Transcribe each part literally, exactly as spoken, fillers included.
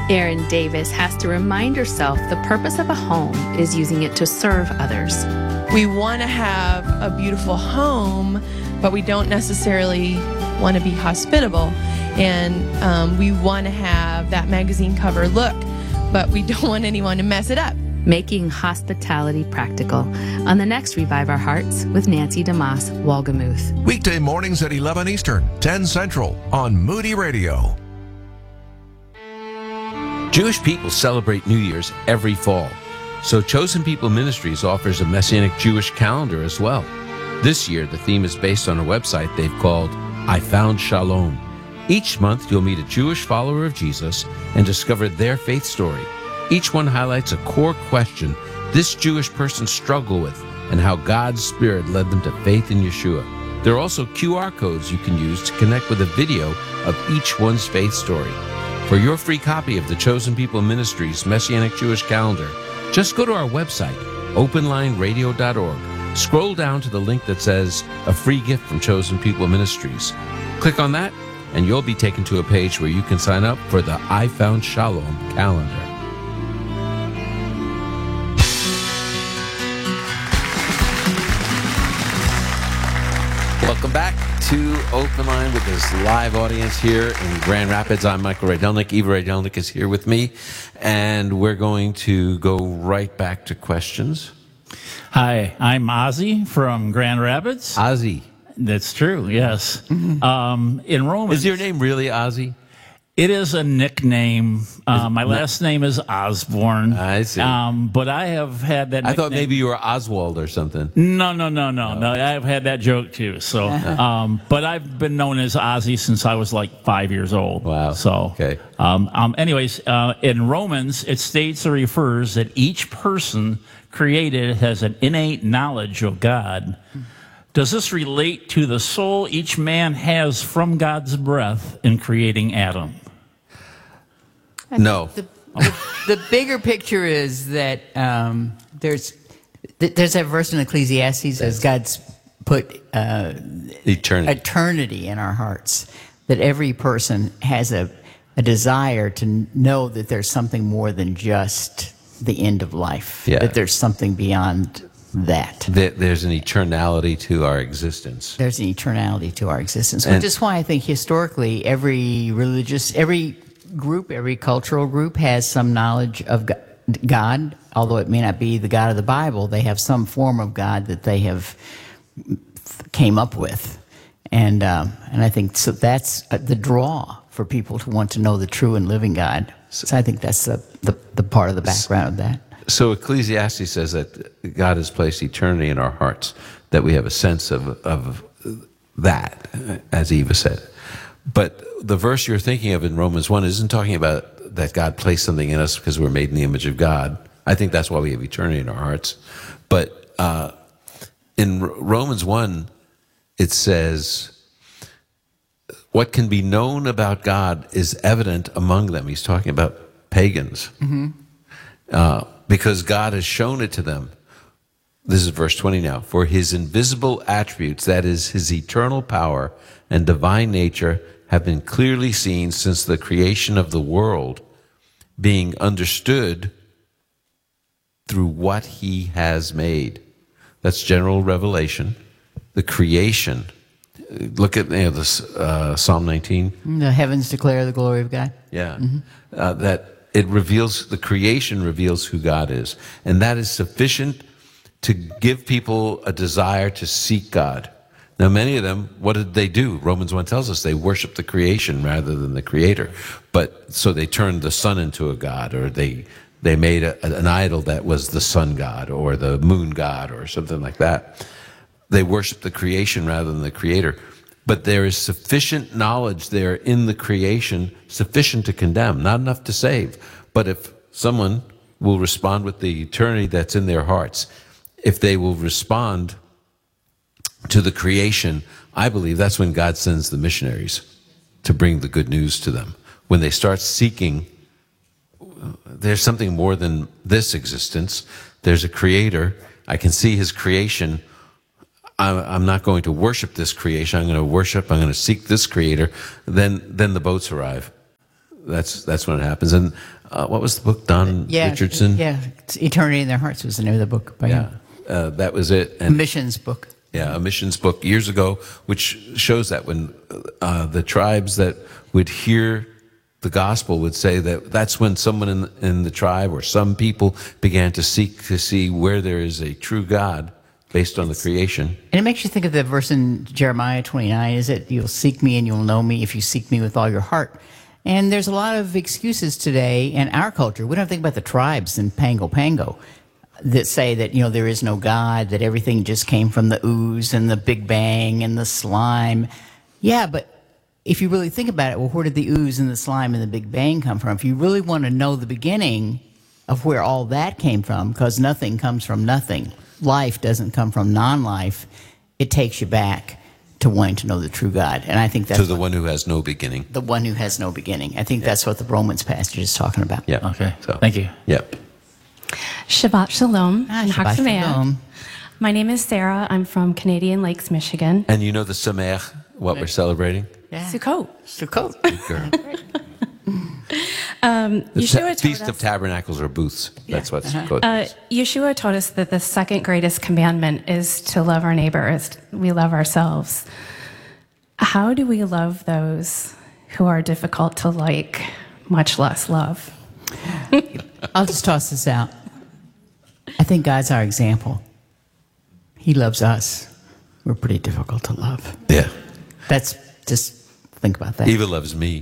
Erin Davis has to remind herself the purpose of a home is using it to serve others. We want to have a beautiful home, but we don't necessarily want to be hospitable. And um, we want to have that magazine cover look, but we don't want anyone to mess it up. Making hospitality practical on the next Revive Our Hearts with Nancy DeMoss Walgamuth. Weekday mornings at eleven Eastern, ten Central on Moody Radio. Jewish people celebrate New Year's every fall, so Chosen People Ministries offers a Messianic Jewish calendar as well. This year, the theme is based on a website they've called I Found Shalom. Each month, you'll meet a Jewish follower of Jesus and discover their faith story. Each one highlights a core question this Jewish person struggled with and how God's Spirit led them to faith in Yeshua. There are also Q R codes you can use to connect with a video of each one's faith story. For your free copy of the Chosen People Ministries Messianic Jewish Calendar, just go to our website, open line radio dot org. Scroll down to the link that says, A Free Gift from Chosen People Ministries. Click on that, and you'll be taken to a page where you can sign up for the I Found Shalom calendar. Welcome back to Open Line with this live audience here in Grand Rapids. I'm Michael Rydelnik. Eva Rydelnik is here with me, and we're going to go right back to questions. Hi, I'm Ozzy from Grand Rapids. Ozzy. That's true, yes. Mm-hmm. um, in Romans... Is your name really Ozzy? It is a nickname. Uh, my last name is Osborne. I see. Um, but I have had that nickname. I thought maybe you were Oswald or something. No, no, no, no, no. I've had that joke too. So, um, but I've been known as Ozzy since I was like five years old. Wow. So, okay. Um, um, anyways, uh, in Romans, it states or refers that each person created has an innate knowledge of God. Does this relate to the soul each man has from God's breath in creating Adam? No. The, the, the bigger picture is that um, there's there's that verse in Ecclesiastes as God's put uh, eternity. eternity in our hearts, that every person has a, a desire to know that there's something more than just the end of life, yeah. that there's something beyond that. There's an eternality to our existence. There's an eternality to our existence, and which is why I think historically every religious, every group, every cultural group has some knowledge of God, although it may not be the God of the Bible. They have some form of God that they have came up with, and um, and I think so that's the draw for people to want to know the true and living God. So I think that's the the, the part of the background of that. So Ecclesiastes says that God has placed eternity in our hearts, that we have a sense of of that, as Eva said. But the verse you're thinking of in Romans one isn't talking about that God placed something in us because we're made in the image of God. I think that's why we have eternity in our hearts. But uh, in Romans one, it says, what can be known about God is evident among them. He's talking about pagans. Mm-hmm. Uh, because God has shown it to them. This is verse twenty now. For his invisible attributes, that is his eternal power and divine nature, have been clearly seen since the creation of the world, being understood through what he has made. That's general revelation. The creation. Look at you know, this, uh, Psalm nineteen. The heavens declare the glory of God. Yeah. Mm-hmm. Uh, that it reveals, the creation reveals who God is. And that is sufficient to give people a desire to seek God. Now, many of them, what did they do? Romans one tells us they worship the creation rather than the creator. But so they turned the sun into a god, or they they made a, an idol that was the sun god or the moon god or something like that. They worship the creation rather than the creator. But there is sufficient knowledge there in the creation, sufficient to condemn, not enough to save. But if someone will respond with the eternity that's in their hearts, if they will respond to the creation, I believe that's when God sends the missionaries to bring the good news to them. When they start seeking, there's something more than this existence. There's a creator. I can see his creation. I'm not going to worship this creation. I'm going to worship, I'm going to seek this creator. Then, then the boats arrive. that's that's when it happens. And uh, what was the book? Don Yeah, Richardson. Yeah, it's Eternity in Their Hearts was the name of the book by Yeah, him. uh, that was it. A And missions book. yeah, a missions book years ago, which shows that when uh, the tribes that would hear the gospel would say that that's when someone in, in the tribe or some people began to seek to see where there is a true God based on the creation. And it makes you think of the verse in Jeremiah twenty-nine, is it, you'll seek me and you'll know me if you seek me with all your heart. And there's a lot of excuses today in our culture. We don't think about the tribes in Pango Pango that say that, you know, there is no God, that everything just came from the ooze and the Big Bang and the slime. Yeah, but if you really think about it, well, where did the ooze and the slime and the Big Bang come from? If you really want to know the beginning of where all that came from, because nothing comes from nothing, life doesn't come from non-life, it takes you back to wanting to know the true God. And I think that's To the what- one who has no beginning. the one who has no beginning. I think that's what the Romans passage is talking about. Yeah. Okay. So, Thank you. Yep. Shabbat Shalom. Ah, and Shabbat Chag Sameach. Shalom. My name is Sarah. I'm from Canadian Lakes, Michigan. And you know the Sameach, what we're celebrating? Yeah. Sukkot. Sukkot. Girl. Um, The Yeshua ta- told Feast us, of Tabernacles or booths. That's what's called. uh, Yeshua told us that the second greatest commandment is to love our neighbor as we love ourselves. How do we love those who are difficult to like, much less love? I'll just toss this out. I think God's our example. He loves us. We're pretty difficult to love. Yeah. That's just think about that. Eva loves me.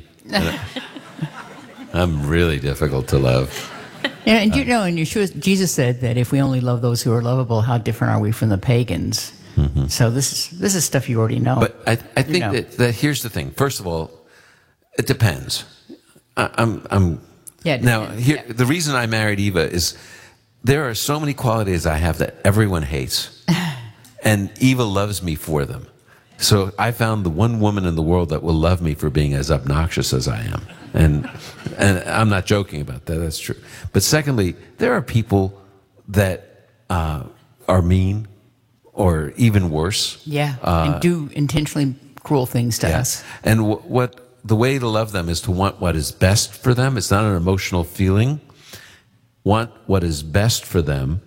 I'm really difficult to love. Yeah, and you know, and Yeshua, Jesus said that if we only love those who are lovable, how different are we from the pagans? Mm-hmm. So this is this is stuff you already know. But I, I think know. that, that here's the thing. First of all, it depends. I, I'm, I'm. Yeah, it Now, depends. here, Yeah. the reason I married Eva is there are so many qualities I have that everyone hates, and Eva loves me for them. So I found the one woman in the world that will love me for being as obnoxious as I am, and and I'm not joking about that. That's true. But secondly, there are people that uh, are mean, or even worse. yeah, Uh, and do intentionally cruel things to us. And w- what the way to love them is to want what is best for them. It's not an emotional feeling. Want what is best for them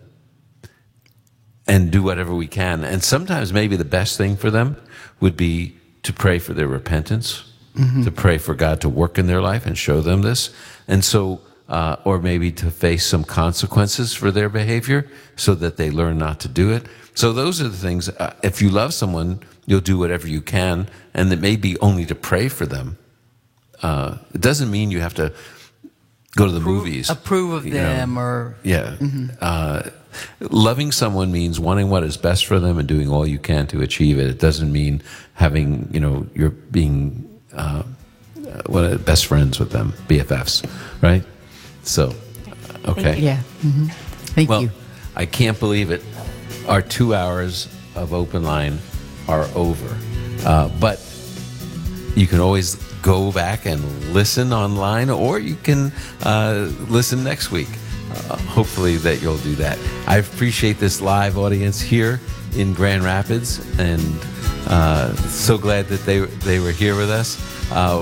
and do whatever we can. And sometimes maybe the best thing for them would be to pray for their repentance, Mm-hmm. to pray for God to work in their life and show them this. And so, uh, or maybe to face some consequences for their behavior so that they learn not to do it. So those are the things. Uh, if you love someone, you'll do whatever you can, and it may be only to pray for them. Uh, it doesn't mean you have to go to the movies. Approve of you know. them or Yeah. Uh, loving someone means wanting what is best for them and doing all you can to achieve it. It doesn't mean having, you know, you're being uh, what uh, best friends with them, B F Fs, right? So, okay. yeah. hmm Thank Well, you. I can't believe it. Our two hours of open line are over. Uh, but you can always go back and listen online, or you can uh, listen next week. Uh, hopefully that you'll do that. I appreciate this live audience here in Grand Rapids, and uh, so glad that they they were here with us. Uh,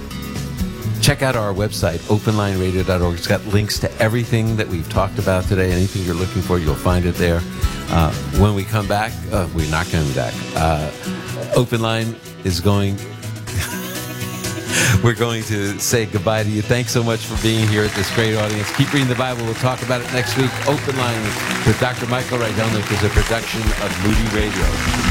check out our website, open line radio dot org. It's got links to everything that we've talked about today. Anything you're looking for, you'll find it there. Uh, when we come back, uh, we're not coming back. Uh, Open Line is going... We're going to say goodbye to you. Thanks so much for being here at this great audience. Keep reading the Bible. We'll talk about it next week. Open Line with Doctor Michael Rydelnik is a production of Moody Radio.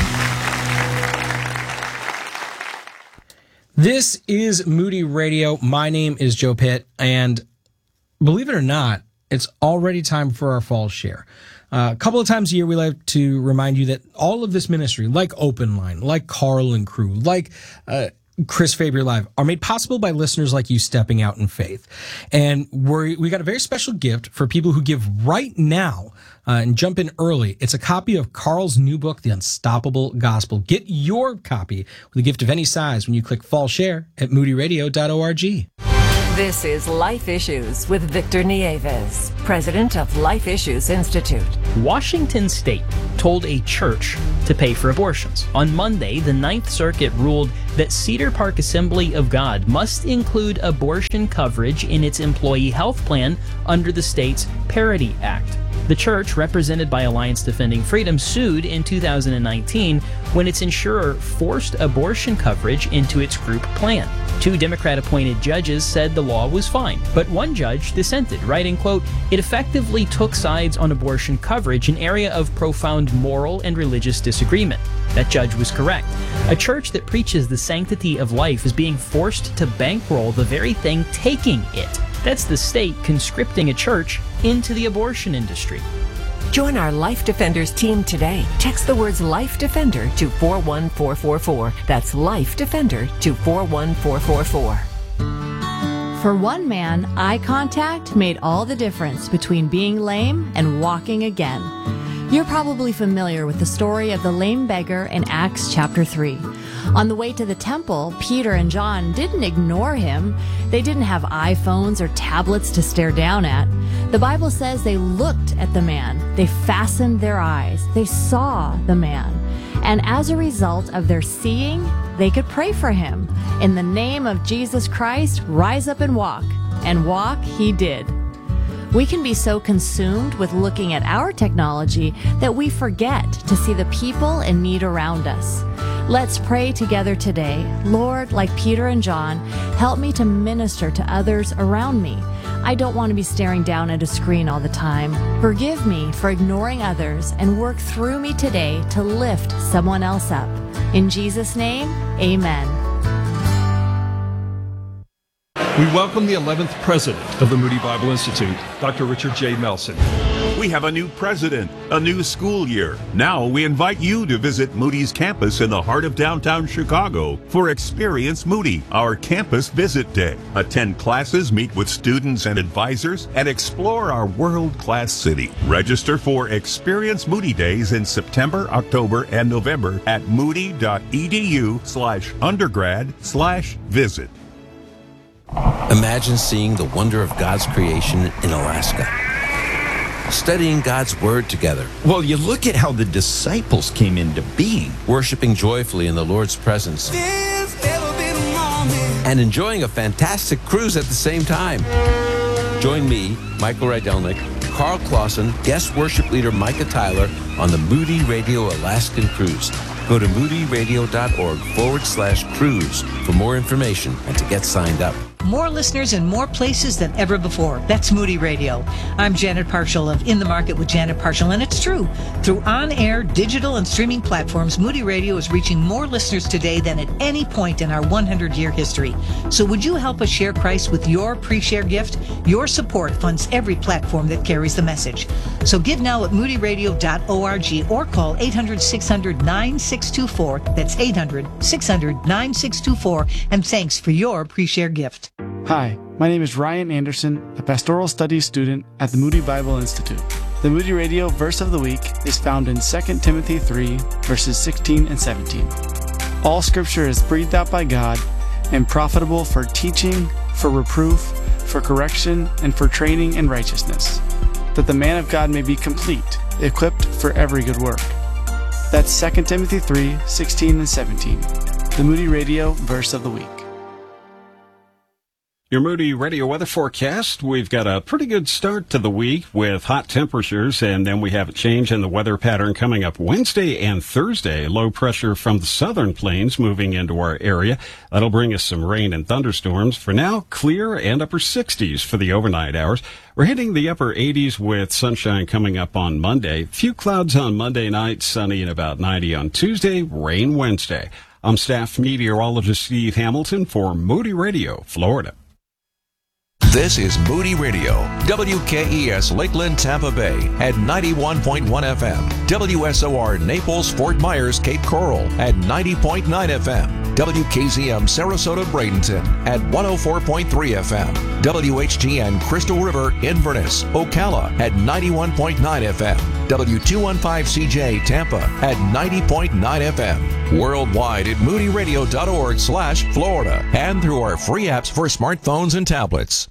This is Moody Radio. My name is Joe Pitt, and believe it or not, it's already time for our fall share. Uh, a couple of times a year, we like to remind you that all of this ministry, like Open Line, like Carl and Crew, like uh, Chris Fabian Live, are made possible by listeners like you stepping out in faith. And we're, we got a very special gift for people who give right now uh, and jump in early. It's a copy of Carl's new book, The Unstoppable Gospel. Get your copy with a gift of any size when you click Fall Share at moody radio dot org. This is Life Issues with Victor Nieves, president of Life Issues Institute. Washington State told a church to pay for abortions. On Monday, the Ninth Circuit ruled that Cedar Park Assembly of God must include abortion coverage in its employee health plan under the state's Parity Act. The church, represented by Alliance Defending Freedom, sued in two thousand nineteen when its insurer forced abortion coverage into its group plan. Two Democrat-appointed judges said the law was fine, but one judge dissented, writing, quote, "It effectively took sides on abortion coverage, an area of profound moral and religious disagreement." That judge was correct. A church that preaches the sanctity of life is being forced to bankroll the very thing taking it. That's the state conscripting a church into the abortion industry. Join our Life Defenders team today. Text the words Life Defender to four one four four four. That's Life Defender to four one four four four. For one man, eye contact made all the difference between being lame and walking again. You're probably familiar with the story of the lame beggar in Acts chapter three. On the way to the temple, Peter and John didn't ignore him. They didn't have iPhones or tablets to stare down at. The Bible says they looked at the man. They fastened their eyes. They saw the man. And as a result of their seeing, they could pray for him. In the name of Jesus Christ, rise up and walk. And walk he did. We can be so consumed with looking at our technology that we forget to see the people in need around us. Let's pray together today. Lord, like Peter and John, help me to minister to others around me. I don't want to be staring down at a screen all the time. Forgive me for ignoring others and work through me today to lift someone else up. In Jesus' name, amen. We welcome the eleventh president of the Moody Bible Institute, Doctor Richard J. Melson. We have a new president, a new school year. Now we invite you to visit Moody's campus in the heart of downtown Chicago for Experience Moody, our campus visit day. Attend classes, meet with students and advisors, and explore our world-class city. Register for Experience Moody Days in September, October, and November at moody.edu slash undergrad slash visit. Imagine seeing the wonder of God's creation in Alaska. Studying God's Word together. Well, you look at how the disciples came into being. Worshiping joyfully in the Lord's presence. And enjoying a fantastic cruise at the same time. Join me, Michael Rydelnik, Carl Clausen, guest worship leader Micah Tyler on the Moody Radio Alaskan Cruise. Go to moodyradio.org forward slash cruise for more information and to get signed up. More listeners in more places than ever before. That's Moody Radio. I'm Janet Parshall of In the Market with Janet Parshall, and it's true. Through on-air, digital, and streaming platforms, Moody Radio is reaching more listeners today than at any point in our one hundred year history. So would you help us share Christ with your pre-share gift? Your support funds every platform that carries the message. So give now at moody radio dot org or call eight hundred, six hundred, nine six two four. That's eight hundred, six hundred, nine six two four. And thanks for your pre-share gift. Hi, my name is Ryan Anderson, a pastoral studies student at the Moody Bible Institute. The Moody Radio verse of the week is found in Second Timothy three, verses sixteen and seventeen. All scripture is breathed out by God and profitable for teaching, for reproof, for correction, and for training in righteousness, that the man of God may be complete, equipped for every good work. That's Second Timothy three, sixteen and seventeen. The Moody Radio verse of the week. Your Moody Radio weather forecast. We've got a pretty good start to the week with hot temperatures, and then we have a change in the weather pattern coming up Wednesday and Thursday. Low pressure from the southern plains moving into our area. That'll bring us some rain and thunderstorms. For now, clear and upper sixties for the overnight hours. We're hitting the upper eighties with sunshine coming up on Monday. Few clouds on Monday night, sunny and about ninety on Tuesday, rain Wednesday. I'm staff meteorologist Steve Hamilton for Moody Radio, Florida. This is Moody Radio, W K E S Lakeland, Tampa Bay at ninety-one point one F M, W S O R Naples, Fort Myers, Cape Coral at ninety point nine F M, W K Z M Sarasota Bradenton at one oh four point three F M. W H G N Crystal River Inverness, Ocala at ninety-one point nine F M. W two fifteen C J Tampa at ninety point nine F M. Worldwide at moody radio dot org slash Florida and through our free apps for smartphones and tablets.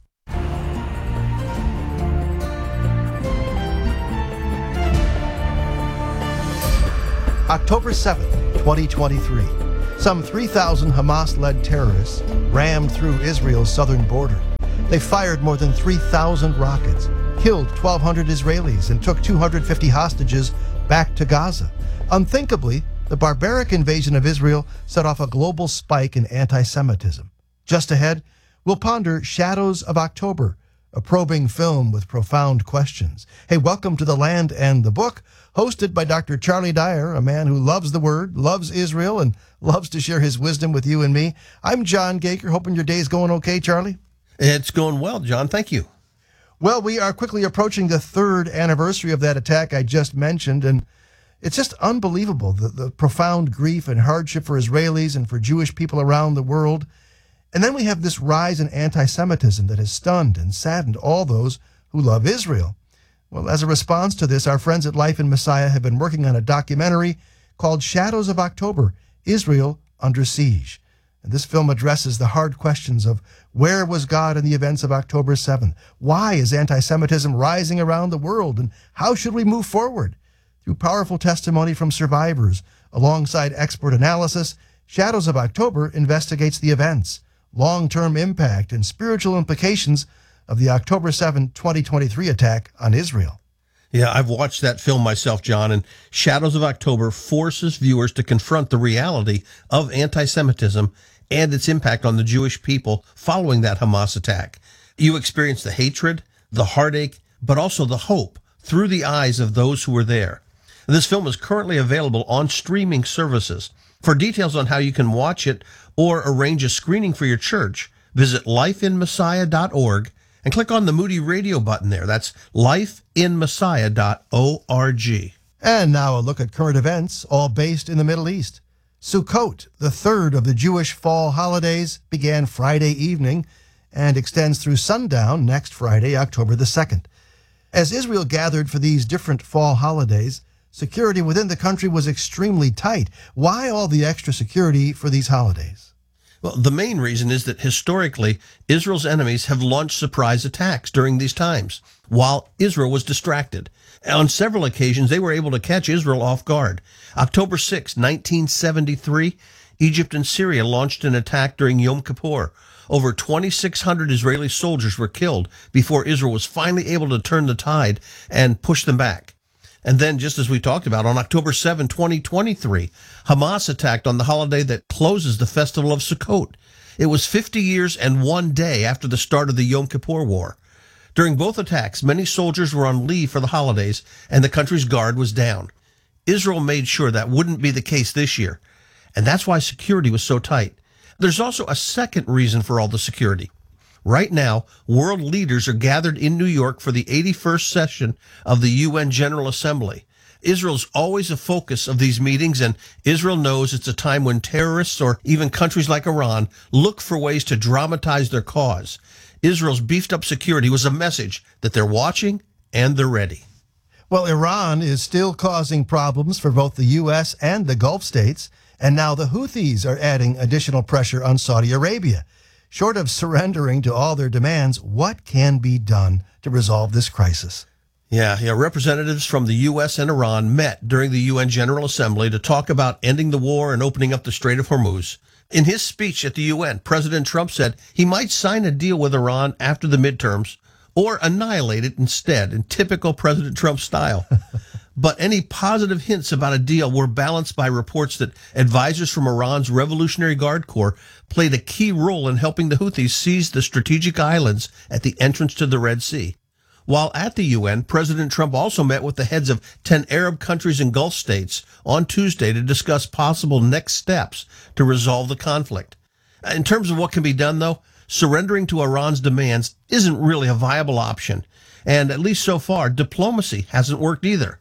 October seventh, twenty twenty-three. Some three thousand Hamas-led terrorists rammed through Israel's southern border. They fired more than three thousand rockets, killed twelve hundred Israelis, and took two hundred fifty hostages back to Gaza. Unthinkably, the barbaric invasion of Israel set off a global spike in anti-Semitism. Just ahead, we'll ponder Shadows of October, a probing film with profound questions. Hey, welcome to The Land and the Book, hosted by Doctor Charlie Dyer, a man who loves the Word, loves Israel, and loves to share his wisdom with you and me. I'm John Gaker, hoping your day's going okay, Charlie? It's going well, John. Thank you. Well, we are quickly approaching the third anniversary of that attack I just mentioned, and it's just unbelievable, the, the profound grief and hardship for Israelis and for Jewish people around the world. And then we have this rise in anti-Semitism that has stunned and saddened all those who love Israel. Well, as a response to this, our friends at Life in Messiah have been working on a documentary called Shadows of October, Israel Under Siege. And this film addresses the hard questions of where was God in the events of October seventh? Why is anti-Semitism rising around the world? And how should we move forward? Through powerful testimony from survivors, alongside expert analysis, Shadows of October investigates the events, long-term impact, and spiritual implications of the October seventh, twenty twenty-three attack on Israel. Yeah, I've watched that film myself, John, and Shadows of October forces viewers to confront the reality of anti-Semitism and its impact on the Jewish people following that Hamas attack. You experience the hatred, the heartache, but also the hope through the eyes of those who were there. This film is currently available on streaming services. For details on how you can watch it or arrange a screening for your church, visit life in messiah dot org and click on the Moody Radio button there. That's life in messiah dot org. And now a look at current events, all based in the Middle East. Sukkot, the third of the Jewish fall holidays, began Friday evening and extends through sundown next Friday, October the second. As Israel gathered for these different fall holidays, security within the country was extremely tight. Why all the extra security for these holidays? Well, the main reason is that historically, Israel's enemies have launched surprise attacks during these times, while Israel was distracted. On several occasions, they were able to catch Israel off guard. October sixth, nineteen seventy-three, Egypt and Syria launched an attack during Yom Kippur. Over twenty-six hundred Israeli soldiers were killed before Israel was finally able to turn the tide and push them back. And then, just as we talked about, on October seventh, twenty twenty-three, Hamas attacked on the holiday that closes the festival of Sukkot. It was fifty years and one day after the start of the Yom Kippur War. During both attacks, many soldiers were on leave for the holidays, and the country's guard was down. Israel made sure that wouldn't be the case this year, and that's why security was so tight. There's also a second reason for all the security. Right now, world leaders are gathered in New York for the eighty-first session of the U N General Assembly. Israel's always a focus of these meetings, and Israel knows it's a time when terrorists or even countries like Iran look for ways to dramatize their cause. Israel's beefed up security was a message that they're watching and they're ready. Well, Iran is still causing problems for both the U S and the Gulf states, and now the Houthis are adding additional pressure on Saudi Arabia. Short of surrendering to all their demands, what can be done to resolve this crisis? Yeah, yeah. Representatives from the U S and Iran met during the U N General Assembly to talk about ending the war and opening up the Strait of Hormuz. In his speech at the U N, President Trump said he might sign a deal with Iran after the midterms or annihilate it instead, in typical President Trump style. But any positive hints about a deal were balanced by reports that advisors from Iran's Revolutionary Guard Corps played a key role in helping the Houthis seize the strategic islands at the entrance to the Red Sea. While at the U N, President Trump also met with the heads of ten Arab countries and Gulf states on Tuesday to discuss possible next steps to resolve the conflict. In terms of what can be done, though, surrendering to Iran's demands isn't really a viable option. And at least so far, diplomacy hasn't worked either.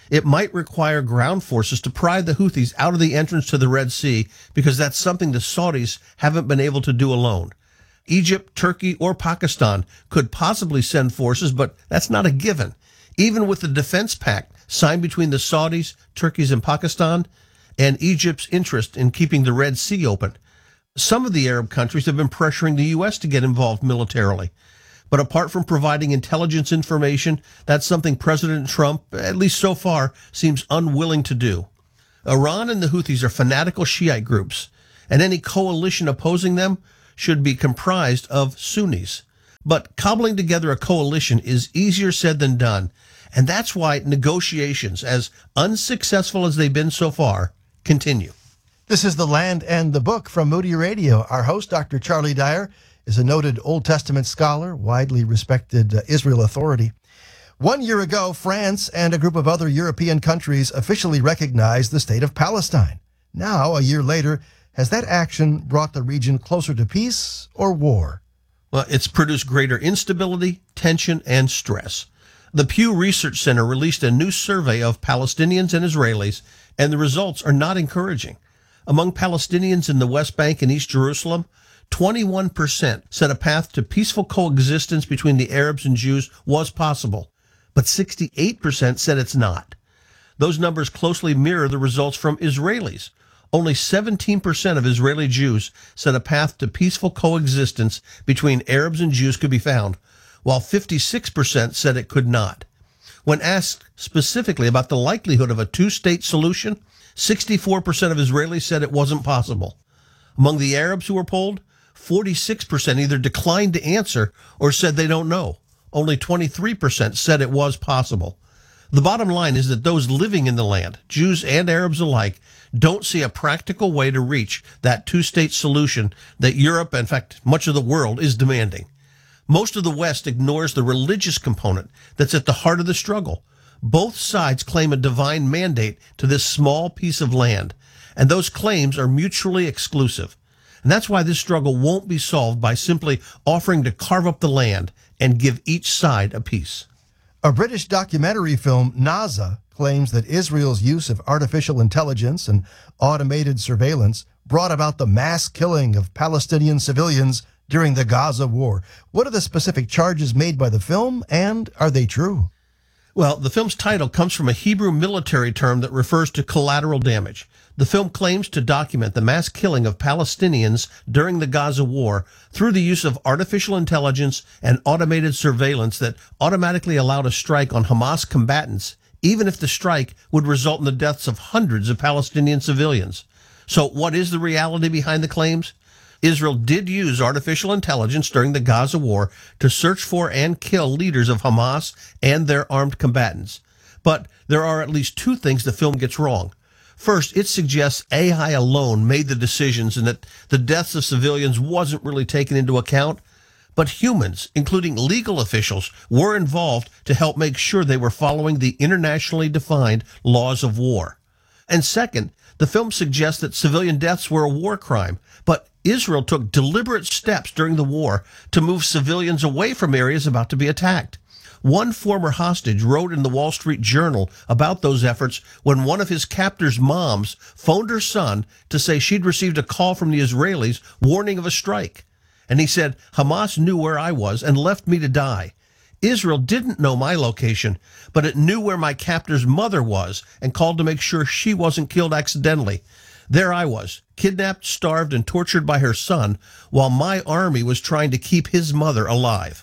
it might require ground forces to pry the Houthis out of the entrance to the Red Sea, because that's something the Saudis haven't been able to do alone. Egypt, Turkey, or Pakistan could possibly send forces, but that's not a given. Even with the defense pact signed between the Saudis, Turkeys, and Pakistan, and Egypt's interest in keeping the Red Sea open, some of the Arab countries have been pressuring the U S to get involved militarily. But apart from providing intelligence information, that's something President Trump, at least so far, seems unwilling to do. Iran and the Houthis are fanatical Shiite groups, and any coalition opposing them should be comprised of Sunnis. But cobbling together a coalition is easier said than done, and that's why negotiations, as unsuccessful as they've been so far, continue. This is The Land and the Book from Moody Radio. Our host, Doctor Charlie Dyer, is a noted Old Testament scholar, widely respected uh, Israel authority. One year ago, France and a group of other European countries officially recognized the state of Palestine. Now, a year later, has that action brought the region closer to peace or war? Well, it's produced greater instability, tension, and stress. The Pew Research Center released a new survey of Palestinians and Israelis, and the results are not encouraging. Among Palestinians in the West Bank and East Jerusalem, twenty-one percent said a path to peaceful coexistence between the Arabs and Jews was possible, but sixty-eight percent said it's not. Those numbers closely mirror the results from Israelis. Only seventeen percent of Israeli Jews said a path to peaceful coexistence between Arabs and Jews could be found, while fifty-six percent said it could not. When asked specifically about the likelihood of a two-state solution, sixty-four percent of Israelis said it wasn't possible. Among the Arabs who were polled, forty-six percent either declined to answer or said they don't know. Only twenty-three percent said it was possible. The bottom line is that those living in the land, Jews and Arabs alike, don't see a practical way to reach that two-state solution that Europe, in fact, much of the world, is demanding. Most of the West ignores the religious component that's at the heart of the struggle. Both sides claim a divine mandate to this small piece of land, and those claims are mutually exclusive. And that's why this struggle won't be solved by simply offering to carve up the land and give each side a piece. A British documentary film, NASA, claims that Israel's use of artificial intelligence and automated surveillance brought about the mass killing of Palestinian civilians during the Gaza war. What are the specific charges made by the film, and are they true? Well, the film's title comes from a Hebrew military term that refers to collateral damage. The film claims to document the mass killing of Palestinians during the Gaza war through the use of artificial intelligence and automated surveillance that automatically allowed a strike on Hamas combatants, even if the strike would result in the deaths of hundreds of Palestinian civilians. So what is the reality behind the claims? Israel did use artificial intelligence during the Gaza war to search for and kill leaders of Hamas and their armed combatants. But there are at least two things the film gets wrong. First, it suggests A I alone made the decisions and that the deaths of civilians wasn't really taken into account. But humans, including legal officials, were involved to help make sure they were following the internationally defined laws of war. And second, the film suggests that civilian deaths were a war crime, but Israel took deliberate steps during the war to move civilians away from areas about to be attacked. One former hostage wrote in the Wall Street Journal about those efforts when one of his captor's moms phoned her son to say she'd received a call from the Israelis warning of a strike. And he said, "Hamas knew where I was and left me to die. Israel didn't know my location, but it knew where my captor's mother was and called to make sure she wasn't killed accidentally. There I was, kidnapped, starved, and tortured by her son, while my army was trying to keep his mother alive."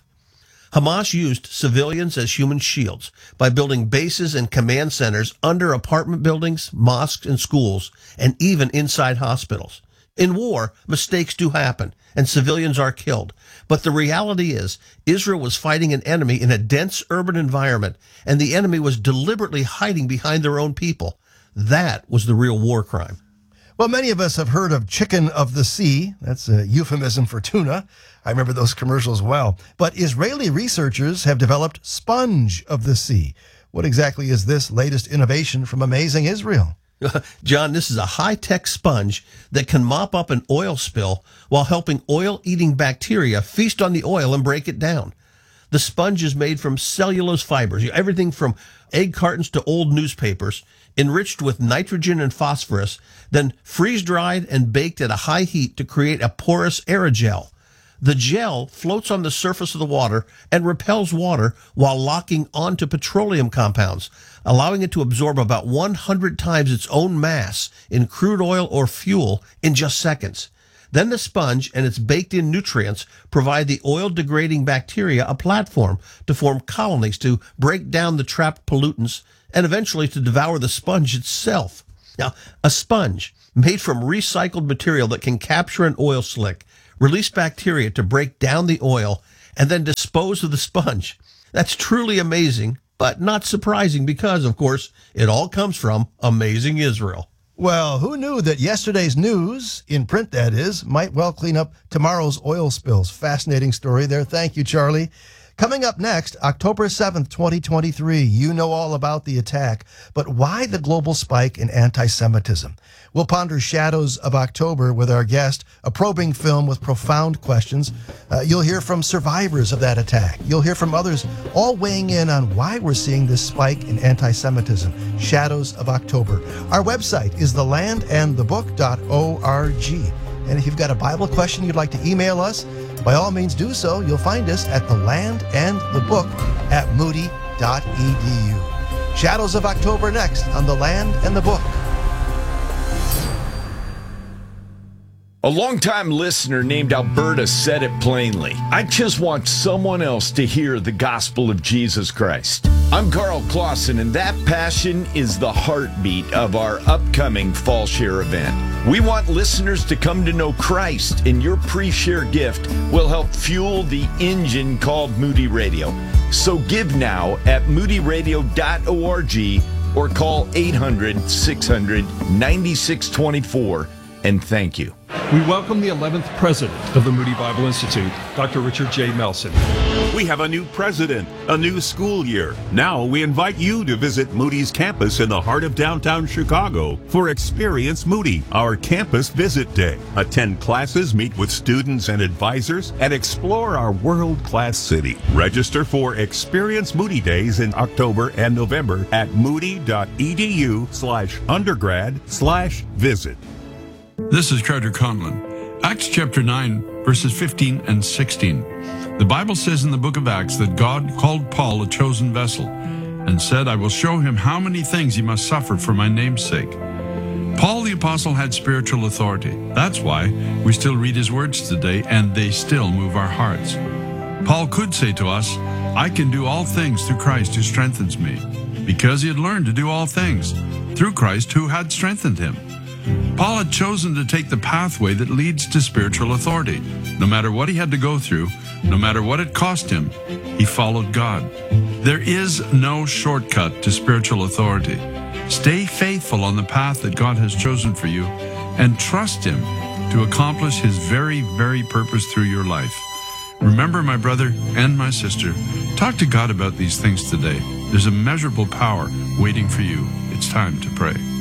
Hamas used civilians as human shields by building bases and command centers under apartment buildings, mosques, and schools, and even inside hospitals. In war, mistakes do happen, and civilians are killed. But the reality is, Israel was fighting an enemy in a dense urban environment, and the enemy was deliberately hiding behind their own people. That was the real war crime. Well, many of us have heard of chicken of the sea. That's a euphemism for tuna. I remember those commercials well. But Israeli researchers have developed sponge of the sea. What exactly is this latest innovation from Amazing Israel? John, this is a high-tech sponge that can mop up an oil spill while helping oil-eating bacteria feast on the oil and break it down. The sponge is made from cellulose fibers, everything from egg cartons to old newspapers, enriched with nitrogen and phosphorus, then freeze-dried and baked at a high heat to create a porous aerogel. The gel floats on the surface of the water and repels water while locking onto petroleum compounds, allowing it to absorb about one hundred times its own mass in crude oil or fuel in just seconds. Then the sponge and its baked-in nutrients provide the oil-degrading bacteria a platform to form colonies to break down the trapped pollutants and eventually to devour the sponge itself. Now, a sponge made from recycled material that can capture an oil slick, release bacteria to break down the oil, and then dispose of the sponge. That's truly amazing, but not surprising because, of course, it all comes from Amazing Israel. Well, who knew that yesterday's news, in print that is, might well clean up tomorrow's oil spills? Fascinating story there. Thank you, Charlie. Coming up next, October seventh, twenty twenty-three. You know all about the attack, but why the global spike in anti-Semitism? We'll ponder Shadows of October with our guest, a probing film with profound questions. Uh, you'll hear from survivors of that attack. You'll hear from others, all weighing in on why we're seeing this spike in anti-Semitism. Shadows of October. Our website is the land and the book dot org. And if you've got a Bible question you'd like to email us, by all means do so. You'll find us at the land and the book at moody dot e d u. Shadows of October next on The Land and the Book. A longtime listener named Alberta said it plainly. I just want someone else to hear the gospel of Jesus Christ. I'm Carl Clausen, and that passion is the heartbeat of our upcoming Fall Share event. We want listeners to come to know Christ, and your pre-share gift will help fuel the engine called Moody Radio. So give now at moody radio dot org or call eight hundred, six hundred, ninety-six twenty-four, and thank you. We welcome the eleventh president of the Moody Bible Institute, Doctor Richard J. Melson. We have a new president, a new school year. Now we invite you to visit Moody's campus in the heart of downtown Chicago for Experience Moody, our campus visit day. Attend classes, meet with students and advisors, and explore our world-class city. Register for Experience Moody Days in October and November at moody dot e d u slash undergrad slash visit. This is Carter Conlon. Acts chapter nine, verses fifteen and sixteen. The Bible says in the book of Acts that God called Paul a chosen vessel and said, I will show him how many things he must suffer for my name's sake. Paul the apostle had spiritual authority. That's why we still read his words today and they still move our hearts. Paul could say to us, I can do all things through Christ who strengthens me, because he had learned to do all things through Christ who had strengthened him. Paul had chosen to take the pathway that leads to spiritual authority. No matter what he had to go through, no matter what it cost him, he followed God. There is no shortcut to spiritual authority. Stay faithful on the path that God has chosen for you and trust him to accomplish his very, very purpose through your life. Remember, my brother and my sister, talk to God about these things today. There's immeasurable power waiting for you. It's time to pray.